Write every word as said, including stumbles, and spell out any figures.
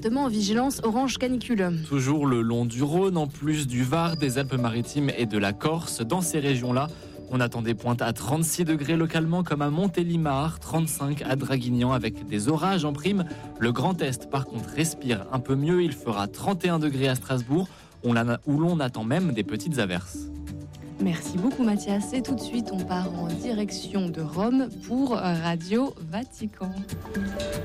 départements en vigilance orange canicule. Toujours le long du Rhône, en plus du Var, des Alpes-Maritimes et de la Corse. Dans ces régions-là, on attend des pointes à trente-six degrés localement, comme à Montélimar, trente-cinq à Draguignan, avec des orages en prime. Le Grand Est, par contre, respire un peu mieux. Il fera trente et un degrés à Strasbourg, où l'on attend même des petites averses. Merci beaucoup Mathias. Et tout de suite, on part en direction de Rome pour Radio Vatican.